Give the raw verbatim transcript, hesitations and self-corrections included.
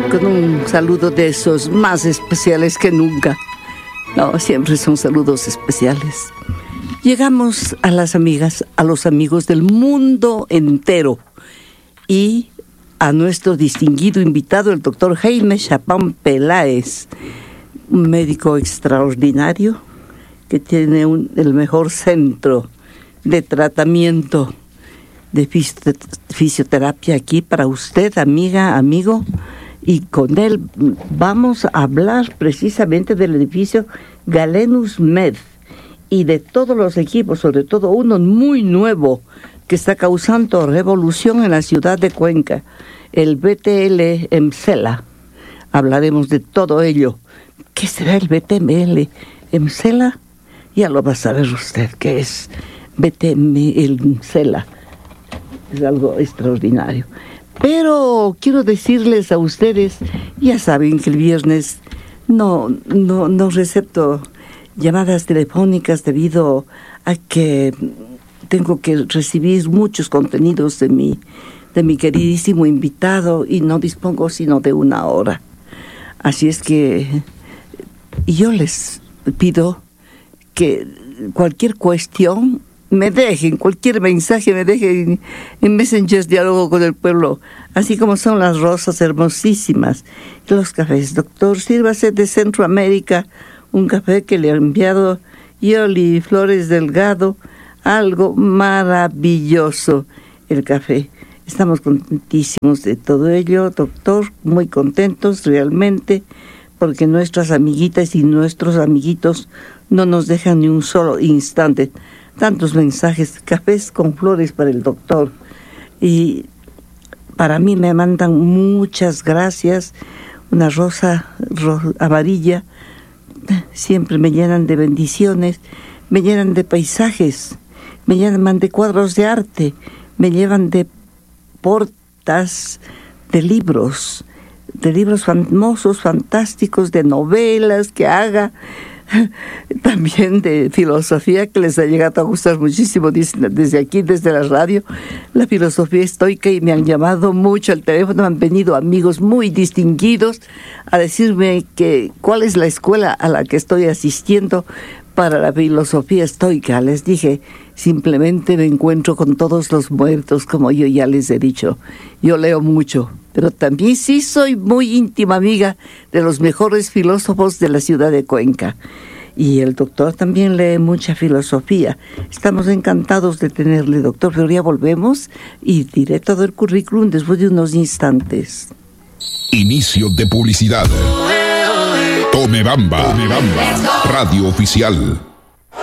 con un saludo de esos más especiales que nunca. No, siempre son saludos especiales. Llegamos a las amigas, a los amigos del mundo entero y a nuestro distinguido invitado, el doctor Jaime Chapán Peláez, un médico extraordinario que tiene un, el mejor centro de tratamiento de fisioterapia aquí para usted, amiga, amigo, y con él vamos a hablar precisamente del edificio Galenus Med y de todos los equipos, sobre todo uno muy nuevo que está causando revolución en la ciudad de Cuenca, el B T L Emsela. Hablaremos de todo ello. ¿Qué será el B T L Emsela? Ya lo va a saber usted qué es B T L Emsela. Es algo extraordinario. Pero quiero decirles a ustedes, ya saben que el viernes no, no, no recepto llamadas telefónicas debido a que tengo que recibir muchos contenidos de mi, de mi queridísimo invitado y no dispongo sino de una hora. Así es que yo les pido que cualquier cuestión me dejen, cualquier mensaje me dejen en Messenger, Diálogo con el Pueblo, así como son las rosas hermosísimas, los cafés. Doctor, sírvase de Centroamérica un café que le ha enviado Yoli Flores Delgado, algo maravilloso el café. Estamos contentísimos de todo ello, doctor, muy contentos realmente, porque nuestras amiguitas y nuestros amiguitos no nos dejan ni un solo instante. Tantos mensajes, cafés con flores para el doctor. Y para mí me mandan muchas gracias. Una rosa ro- amarilla. Siempre me llenan de bendiciones. Me llenan de paisajes. Me llenan de cuadros de arte. Me llevan de portas de libros. De libros famosos, fantásticos, de novelas que haga. También de filosofía que les ha llegado a gustar muchísimo desde aquí, desde la radio, la filosofía estoica, y me han llamado mucho al teléfono, han venido amigos muy distinguidos a decirme que cuál es la escuela a la que estoy asistiendo para la filosofía estoica. Les dije, simplemente me encuentro con todos los muertos, como yo ya les he dicho. Yo leo mucho, pero también sí soy muy íntima amiga de los mejores filósofos de la ciudad de Cuenca. Y el doctor también lee mucha filosofía. Estamos encantados de tenerle, doctor, pero ya volvemos y diré todo el currículum después de unos instantes. Inicio de publicidad. Tome Bamba, Tome Bamba, radio oficial.